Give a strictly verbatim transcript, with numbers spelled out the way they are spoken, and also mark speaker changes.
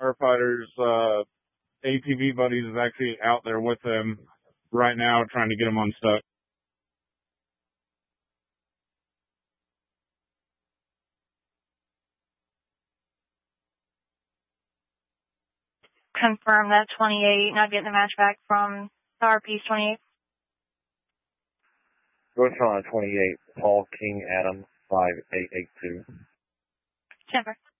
Speaker 1: firefighter's uh, A T V buddies is actually out there with them right now trying to get them unstuck.
Speaker 2: Confirm that twenty-eight, not getting the match back from Star Piece twenty-eight.
Speaker 3: North Carolina twenty-eight, Paul King Adam five eight eight two.
Speaker 2: Jennifer.